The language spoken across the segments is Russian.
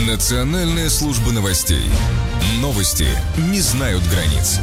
Национальная служба новостей. Новости не знают границ.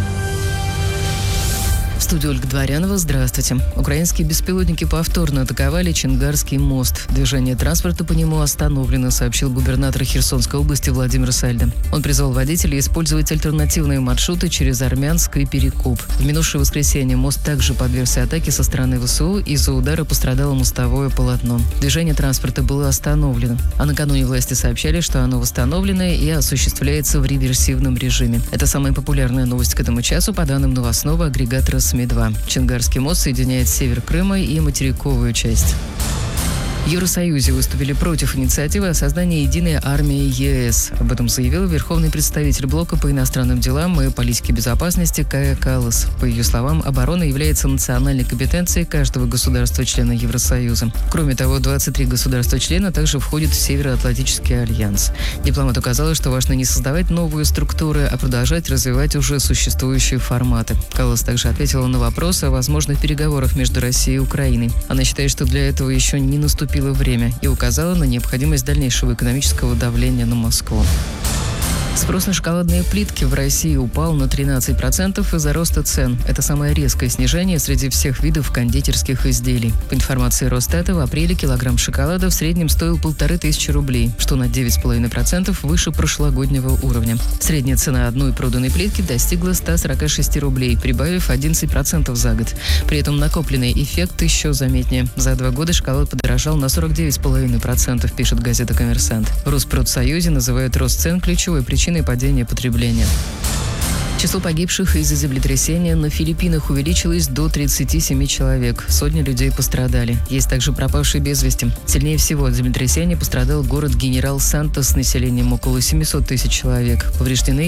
В студии Ольга Дворянова. Здравствуйте. Украинские беспилотники повторно атаковали Чингарский мост. Движение транспорта по нему остановлено, сообщил губернатор Херсонской области Владимир Сальдо. Он призвал водителей использовать альтернативные маршруты через Армянск и Перекоп. В минувшее воскресенье мост также подвергся атаке со стороны ВСУ. Из-за удара пострадало мостовое полотно. Движение транспорта было остановлено. А накануне власти сообщали, что оно восстановлено и осуществляется в реверсивном режиме. Это самая популярная новость к этому часу по данным новостного агрегатора СМИ-2. Чингарский мост соединяет север Крыма и материковую часть. В Евросоюзе выступили против инициативы о создании единой армии ЕС. Об этом заявил верховный представитель блока по иностранным делам и политике безопасности Кая Каллас. По ее словам, оборона является национальной компетенцией каждого государства-члена Евросоюза. Кроме того, 23 государства-члена также входят в Североатлантический альянс. Дипломат указал, что важно не создавать новые структуры, а продолжать развивать уже существующие форматы. Каллас также ответила на вопрос о возможных переговорах между Россией и Украиной. Она считает, что для этого еще не наступило время, и указала на необходимость дальнейшего экономического давления на Москву. Спрос на шоколадные плитки в России упал на 13% из-за роста цен. Это самое резкое снижение среди всех видов кондитерских изделий. По информации Росстата, в апреле килограмм шоколада в среднем стоил 1500 рублей, что на 9,5% выше прошлогоднего уровня. Средняя цена одной проданной плитки достигла 146 рублей, прибавив 11% за год. При этом накопленный эффект еще заметнее. За 2 года шоколад подорожал на 49,5%, пишет газета «Коммерсант». В Росспродсоюзе называют рост цен ключевой причиной падения потребления. Число погибших из-за землетрясения на Филиппинах увеличилось до 37 человек. Сотни людей пострадали. Есть также пропавшие без вести. Сильнее всего от землетрясения пострадал город Генерал Сантос с населением около 700 тысяч человек. Повреждены